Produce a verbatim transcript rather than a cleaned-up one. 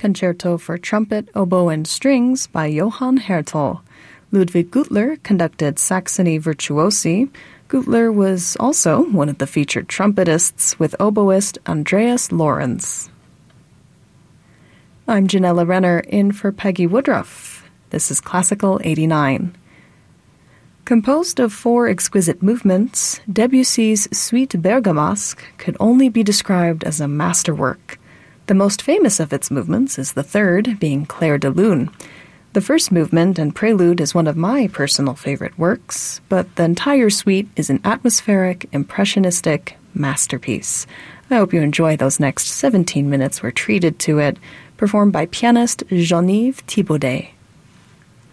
Concerto for Trumpet, Oboe, and Strings by Johann Hertel. Ludwig Gutler conducted Saxony Virtuosi. Gutler was also one of the featured trumpetists with oboist Andreas Lorenz. I'm Janella Renner, in for Peggy Woodruff. This is Classical eighty-nine. Composed of four exquisite movements, Debussy's Suite Bergamasque could only be described as a masterwork. The most famous of its movements is the third, being Clair de Lune. The first movement and prelude is one of my personal favorite works, but the entire suite is an atmospheric, impressionistic masterpiece. I hope you enjoy those next seventeen minutes we're treated to it, performed by pianist Jean-Yves Thibaudet.